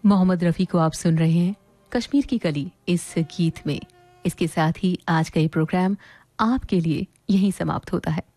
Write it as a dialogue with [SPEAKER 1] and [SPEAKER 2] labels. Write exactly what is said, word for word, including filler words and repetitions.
[SPEAKER 1] मोहम्मद रफ़ी को आप सुन रहे हैं कश्मीर की कली इस गीत में। इसके साथ ही आज का ये प्रोग्राम आपके लिए यहीं समाप्त होता है।